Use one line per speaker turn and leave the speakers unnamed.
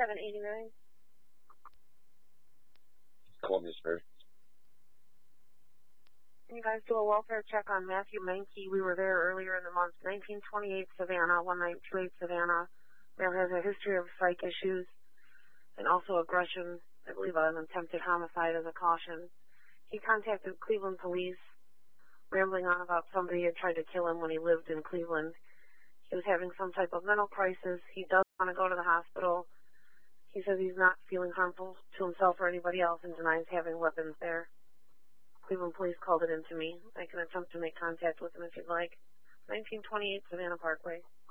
2789.
Columbia Spur.
You guys do a welfare check on Matthew Menke. We were there earlier in the month. 1928 Savannah, 1928 Savannah. There has a history of psych issues and also aggression. I believe an attempted homicide as a caution. He contacted Cleveland police, rambling on about somebody had tried to kill him when he lived in Cleveland. He was having some type of mental crisis. He does want to go to the hospital. He says he's not feeling harmful to himself or anybody else and denies having weapons there. Cleveland police called it in to me. I can attempt to make contact with him if you'd like. 1928 Savannah Parkway.